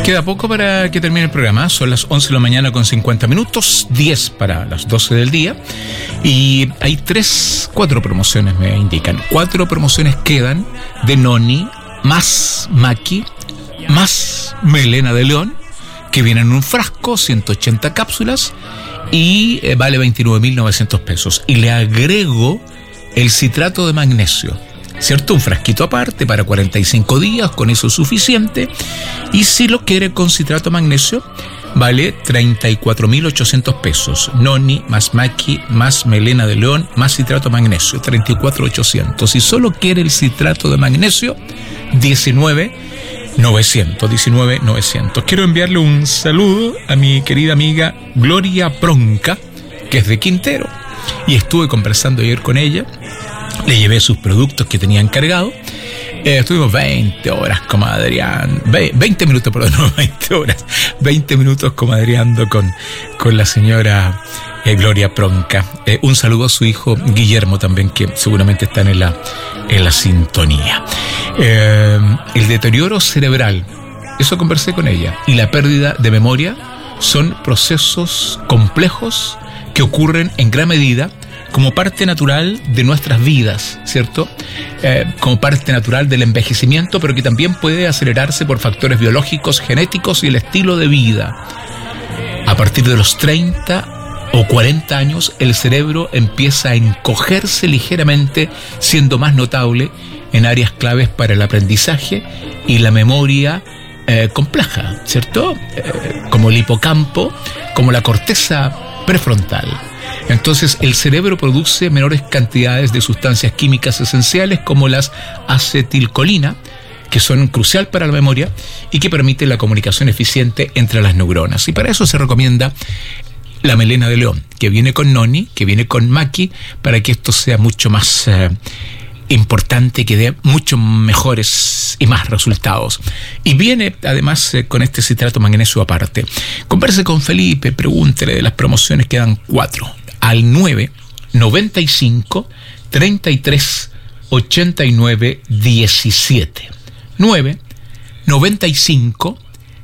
Queda poco para que termine el programa. Son las 11 de la mañana con 50 minutos, 10 para las 12 del día. Y hay 4 promociones, me indican. 4 promociones quedan de Noni, más Maki, más Melena de León, que vienen en un frasco, 180 cápsulas, y vale 29.900 pesos. Y le agrego el citrato de magnesio, ¿cierto? Un frasquito aparte para 45 días, con eso es suficiente. Y si lo quiere con citrato de magnesio, vale 34.800 pesos. Noni, más Maki, más Melena de León, más citrato de magnesio, 34.800. Si solo quiere el citrato de magnesio, 19.900. Quiero enviarle un saludo a mi querida amiga Gloria Pronca, que es de Quintero, y estuve conversando ayer con ella. Le llevé sus productos que tenía encargado. Estuvimos 20 horas comadreando, 20 minutos, perdón, no 20 horas, 20 minutos comadreando con la señora Gloria Pronca. Un saludo a su hijo Guillermo también, que seguramente están en la sintonía. El deterioro cerebral, eso conversé con ella, y la pérdida de memoria son procesos complejos que ocurren en gran medida como parte natural de nuestras vidas, ¿cierto? Como parte natural del envejecimiento, pero que también puede acelerarse por factores biológicos, genéticos y el estilo de vida. A partir de los 30 o 40 años, el cerebro empieza a encogerse ligeramente, siendo más notable en áreas claves para el aprendizaje y la memoria compleja, ¿cierto? Como el hipocampo, como la corteza prefrontal. Entonces el cerebro produce menores cantidades de sustancias químicas esenciales como las acetilcolina, que son crucial para la memoria y que permiten la comunicación eficiente entre las neuronas. Y para eso se recomienda la Melena de León, que viene con Noni, que viene con Maki, para que esto sea mucho más importante, que dé mucho mejores y más resultados. Y viene además con este citrato magnesio aparte. Converse con Felipe, pregúntele de las promociones, quedan 4. Al 995 33 89 17. 995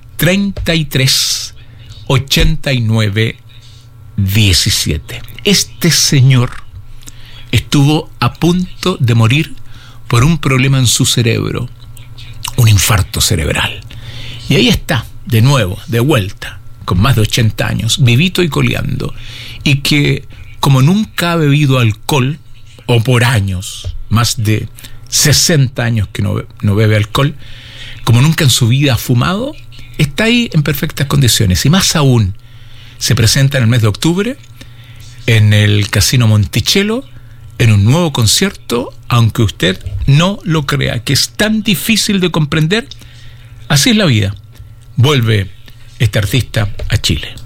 33 89 17. Este señor estuvo a punto de morir por un problema en su cerebro, un infarto cerebral. Y ahí está, de nuevo, de vuelta, con más de 80 años, vivito y coleando, y que como nunca ha bebido alcohol, o por años, más de 60 años que no bebe alcohol, como nunca en su vida ha fumado, está ahí en perfectas condiciones. Y más aún, se presenta en el mes de octubre en el Casino Monticello, en un nuevo concierto, aunque usted no lo crea, que es tan difícil de comprender. Así es la vida. Vuelve este artista a Chile.